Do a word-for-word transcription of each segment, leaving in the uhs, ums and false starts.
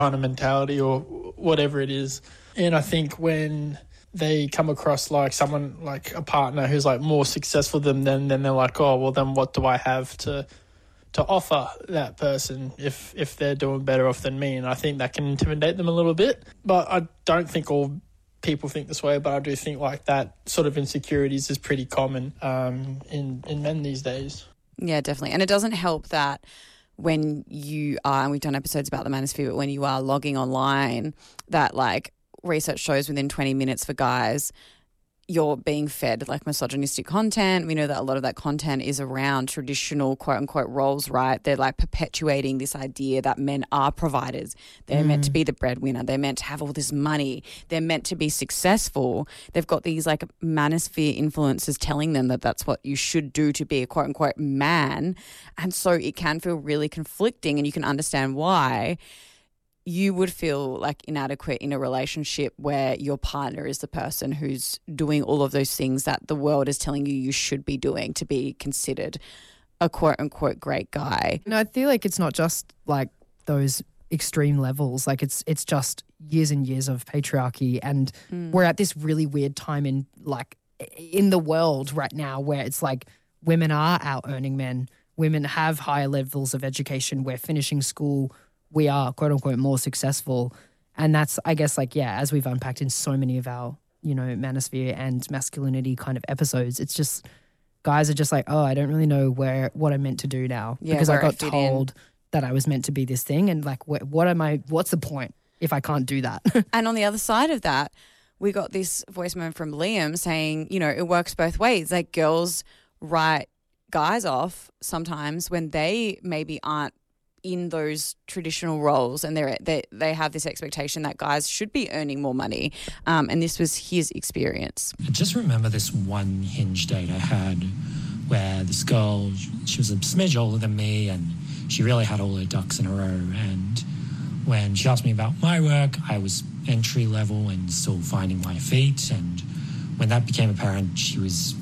kind of mentality or whatever it is. And I think when they come across like someone like a partner who's like more successful than them, then they're like, oh, well, then what do I have to to offer that person if if they're doing better off than me? And I think that can intimidate them a little bit. But I don't think all people think this way, but I do think like that sort of insecurities is pretty common um, in, in men these days. Yeah, definitely. And it doesn't help that when you are, and we've done episodes about the manosphere, but when you are logging online, that like research shows within twenty minutes for guys, you're being fed like misogynistic content. We know that a lot of that content is around traditional quote unquote roles, right? They're like perpetuating this idea that men are providers. They're mm. meant to be the breadwinner. They're meant to have all this money. They're meant to be successful. They've got these like manosphere influencers telling them that that's what you should do to be a quote unquote man. And so it can feel really conflicting, and you can understand why you would feel like inadequate in a relationship where your partner is the person who's doing all of those things that the world is telling you you should be doing to be considered a quote-unquote great guy. No, I feel like it's not just like those extreme levels. Like it's it's just years and years of patriarchy, and mm. we're at this really weird time in like in the world right now where it's like women are out earning men. Women have higher levels of education. We're finishing school. We are, quote unquote, more successful. And that's, I guess, like, yeah, as we've unpacked in so many of our, you know, manosphere and masculinity kind of episodes, it's just guys are just like, oh, I don't really know where, what I'm meant to do now. Yeah, because I got I told in. that I was meant to be this thing. And like, wh- what am I, what's the point if I can't do that? And on the other side of that, we got this voice memo from Liam saying, you know, it works both ways. Like girls write guys off sometimes when they maybe aren't in those traditional roles, and they're, they they have this expectation that guys should be earning more money. Um, and this was his experience. I just remember this one Hinge date I had where this girl, she was a smidge older than me, and she really had all her ducks in a row. And when she asked me about my work, I was entry level and still finding my feet. And when that became apparent, she was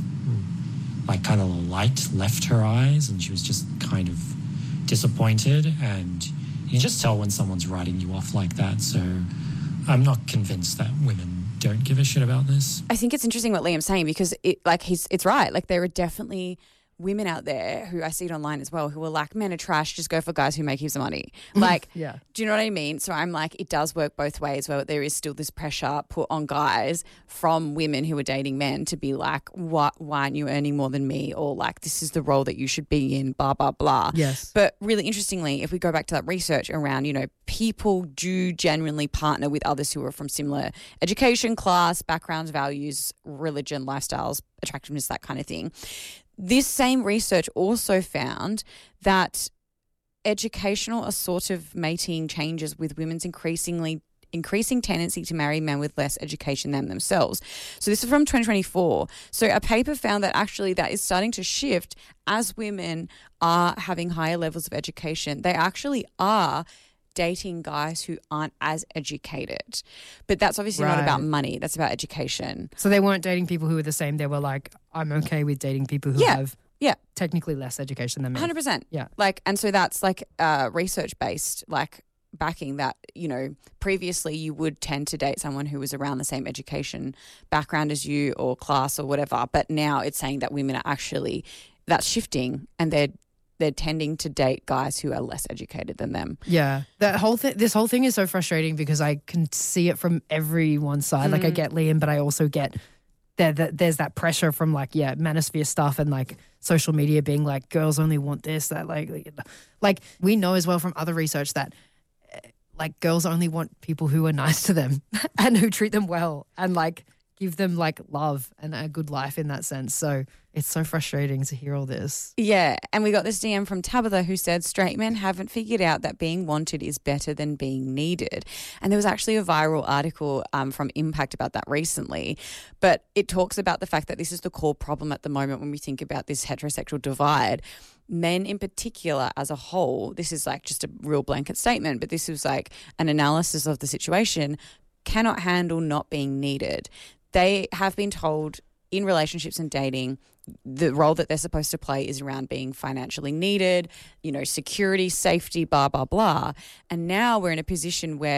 like kind of a light left her eyes, and she was just kind of disappointed, and you can just tell when someone's writing you off like that. So I'm not convinced that women don't give a shit about this. I think it's interesting what Liam's saying, because it like he's it's right. Like there are definitely women out there who I see it online as well who are like, men are trash, just go for guys who make heaps of money. Like, yeah. Do you know what I mean? So I'm like, it does work both ways, where there is still this pressure put on guys from women who are dating men to be like, what, why aren't you earning more than me? Or like, this is the role that you should be in, blah, blah, blah. Yes. But really interestingly, if we go back to that research around, you know, people do genuinely partner with others who are from similar education, class, backgrounds, values, religion, lifestyles, attractiveness, that kind of thing. This same research also found that educational assortive mating changes with women's increasingly increasing tendency to marry men with less education than themselves. So this is from twenty twenty-four. So a paper found that actually that is starting to shift as women are having higher levels of education. They actually are dating guys who aren't as educated. But that's obviously right. not about money. That's about education. So they weren't dating people who were the same. They were like, I'm okay with dating people who yeah. have yeah. technically less education than me. one hundred percent. Yeah. Like, and so that's like uh, research-based, like backing that, you know, previously you would tend to date someone who was around the same education background as you or class or whatever. But now it's saying that women are actually, that's shifting, and they're they're tending to date guys who are less educated than them. Yeah. That whole thing, this whole thing is so frustrating because I can see it from everyone's side. Mm. Like I get Liam, but I also get there, that there's that pressure from like, yeah, manosphere stuff and like social media being like, girls only want this, that like, like we know as well from other research that like girls only want people who are nice to them and who treat them well and like give them like love and a good life in that sense. So it's so frustrating to hear all this. Yeah. And we got this D M from Tabitha who said, straight men haven't figured out that being wanted is better than being needed. And there was actually a viral article um, from Impact about that recently. But it talks about the fact that this is the core problem at the moment when we think about this heterosexual divide. Men in particular as a whole, this is like just a real blanket statement, but this was like an analysis of the situation, cannot handle not being needed. They have been told in relationships and dating, the role that they're supposed to play is around being financially needed, you know, security, safety, blah, blah, blah. And now we're in a position where